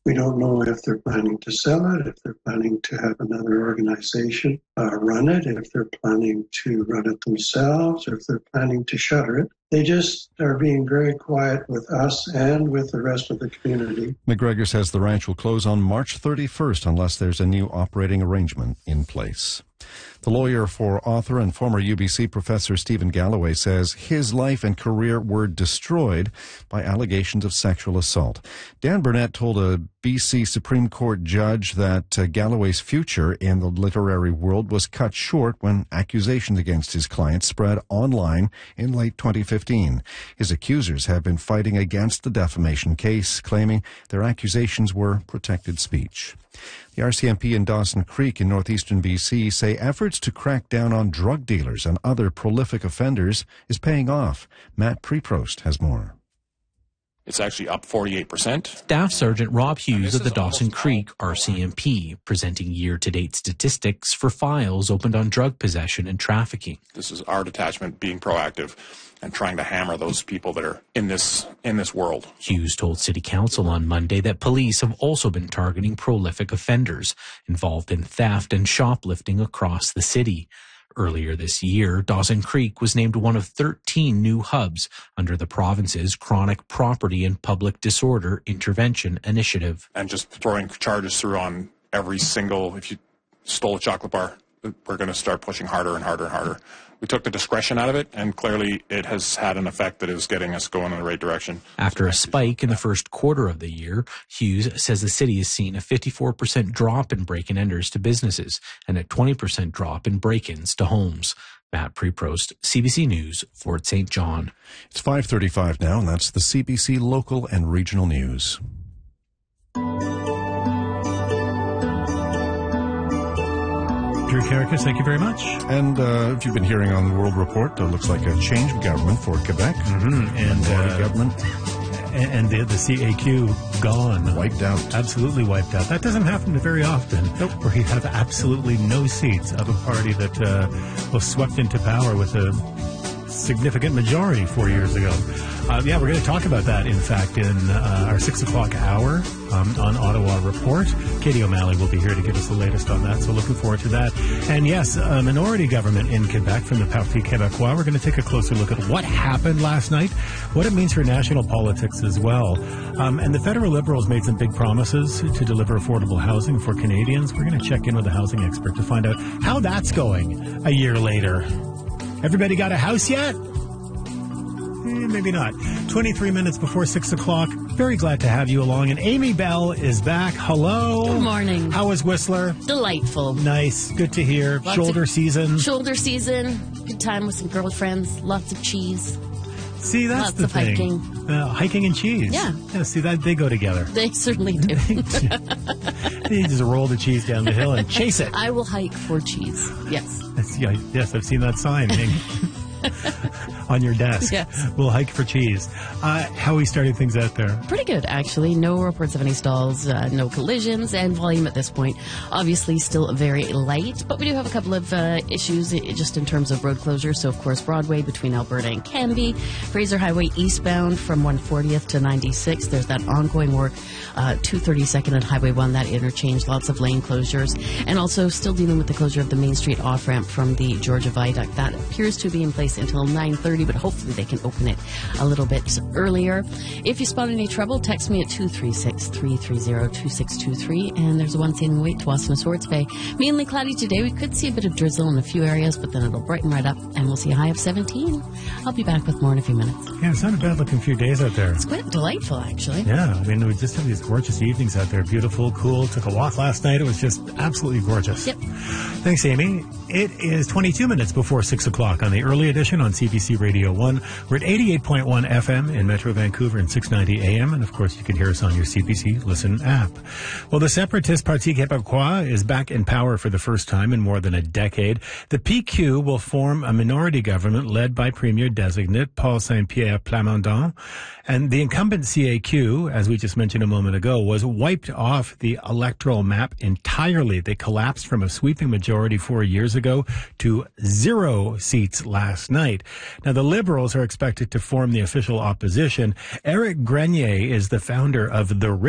We don't know if they're planning to sell it, if they're planning to have another organization run it, if they're planning to run it themselves, or if they're planning to shutter it. They just are being very quiet with us and with the rest of the community. McGregor says the ranch will close on March 31st unless there's a new operating arrangement in place. The lawyer for author and former UBC professor Stephen Galloway says his life and career were destroyed by allegations of sexual assault. Dan Burnett told a BC Supreme Court judge that Galloway's future in the literary world was cut short when accusations against his client spread online in late 2015. His accusers have been fighting against the defamation case, claiming their accusations were protected speech. The RCMP in Dawson Creek in northeastern BC say efforts to crack down on drug dealers and other prolific offenders is paying off. Matt Preprost has more. It's actually up 48%. Staff Sergeant Rob Hughes of the Dawson Creek RCMP presenting year-to-date statistics for files opened on drug possession and trafficking. This is our detachment being proactive and trying to hammer those people that are in this world. Hughes told City Council on Monday that police have also been targeting prolific offenders involved in theft and shoplifting across the city. Earlier this year, Dawson Creek was named one of 13 new hubs under the province's Chronic Property and Public Disorder Intervention Initiative. And just throwing charges through on every single, if you stole a chocolate bar, we're going to start pushing harder and harder and harder. We took the discretion out of it, and clearly it has had an effect that is getting us going in the right direction. After a spike in the first quarter of the year, Hughes says the city has seen a 54% drop in break-and-enters to businesses and a 20% drop in break-ins to homes. Matt Preprost, CBC News, Fort St. John. It's 5:35 now, and that's the CBC local and regional news. Drew Karakis, thank you very much. And if you've been hearing on the World Report, it looks like a change of government for Quebec. And government. And the CAQ gone. Wiped out. Absolutely wiped out. That doesn't happen very often. Nope. Where you have absolutely no seats of a party that was swept into power with a significant majority 4 years ago. We're going to talk about that, in fact, in our 6 o'clock hour on Ottawa Report. Katie O'Malley will be here to give us the latest on that, so looking forward to that. And yes, a minority government in Quebec from the Parti Québécois. We're going to take a closer look at what happened last night, what it means for national politics as well. And the federal Liberals made some big promises to deliver affordable housing for Canadians. We're going to check in with a housing expert to find out how that's going a year later. Everybody got a house yet? Maybe not. 23 minutes before 6 o'clock. Very glad to have you along. And Amy Bell is back. Hello. Good morning. How was Whistler? Delightful. Nice. Good to hear. Shoulder season. Shoulder season. Good time with some girlfriends. Lots of cheese. See, that's Lots the of thing. hiking. Hiking and cheese. Yeah. See, that they go together. They certainly do. You just roll the cheese down the hill and chase it. I will hike for cheese. Yes. Yes, I've seen that sign on your desk. Yes. We'll hike for cheese. How are we starting things out there? Pretty good, actually. No reports of any stalls, no collisions, and volume at this point obviously still very light. But we do have a couple of issues just in terms of road closures. So, of course, Broadway between Alberta and Canby, Fraser Highway eastbound from 140th to 96. There's that ongoing work. 232nd and Highway 1, that interchange, lots of lane closures. And also still dealing with the closure of the Main Street off-ramp from the Georgia Viaduct. That appears to be in place until 9:30, but hopefully they can open it a little bit earlier. If you spot any trouble, text me at 236-330-2623. And there's a one-saving wait to Wasson Swords Bay. Mainly cloudy today. We could see a bit of drizzle in a few areas, but then it'll brighten right up, and we'll see a high of 17. I'll be back with more in a few minutes. Yeah, it's not a bad-looking few days out there. It's quite delightful, actually. Yeah, I mean, we just have these gorgeous evenings out there. Beautiful, cool. Took a walk last night. It was just absolutely gorgeous. Yep. Thanks, Amy. It is 22 minutes before 6 o'clock on the early edition on CBC Radio 1. We're at 88.1 FM in Metro Vancouver and 690 AM. And, of course, you can hear us on your CBC Listen app. Well, the separatist Parti Québécois is back in power for the first time in more than a decade. The PQ will form a minority government led by Premier designate Paul Saint-Pierre Plamondon. And the incumbent CAQ, as we just mentioned a moment ago, was wiped off the electoral map entirely. They collapsed from a sweeping majority 4 years ago to 0 seats last night. Now, the Liberals are expected to form the official opposition. Eric Grenier is the founder of The